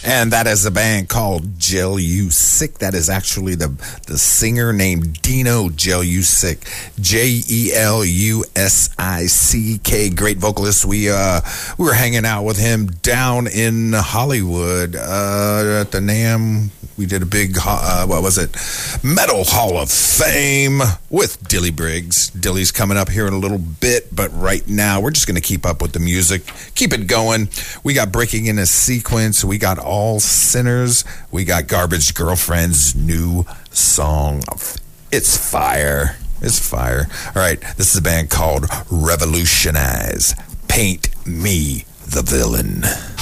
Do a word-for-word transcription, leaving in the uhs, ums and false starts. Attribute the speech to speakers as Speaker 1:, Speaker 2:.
Speaker 1: And that is a band called Jelusick. That is actually the the singer named Dino Jelusick. J E L U S I C K. Great vocalist. We uh we were hanging out with him down in Hollywood uh, at the NAMM. We did a big, uh, what was it, Metal Hall of Fame with Dilly Briggs. Dilly's coming up here in a little bit, but right now we're just going to keep up with the music, keep it going. We got Breaking in a Sequence. We got All Sinners. We got Garbage Girlfriend's new song. It's fire. It's fire. All right, this is a band called Revolutionize. Paint Me the Villain.